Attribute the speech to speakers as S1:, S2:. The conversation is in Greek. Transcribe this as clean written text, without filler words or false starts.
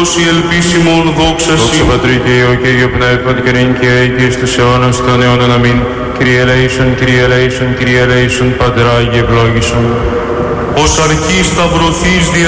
S1: Χριστός η ελπίσιμον δόξα Συ.
S2: Δόξα Πατρί και Υιό και Υιό Πνεύματι και νυν και αεί και εις τους αιώνας των αιώνων. Αμήν. Kyrie eleison, Kyrie eleison, Kyrie eleison, Πατρά και ευλόγησον.
S1: Ως αρχής σταυρωθείς